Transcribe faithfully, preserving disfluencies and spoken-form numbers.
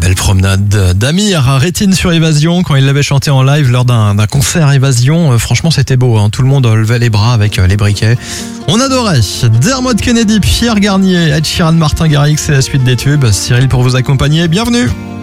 Belle promenade d'Amir à Rétine sur Évasion quand il l'avait chanté en live lors d'un, d'un concert Évasion. Euh, franchement, c'était beau, hein. Tout le monde levait les bras avec euh, les briquets. On adorait. Dermot Kennedy, Pierre Garnier, Ed Sheeran, Martin Garrix, c'est la suite des tubes. Cyril pour vous accompagner. Bienvenue.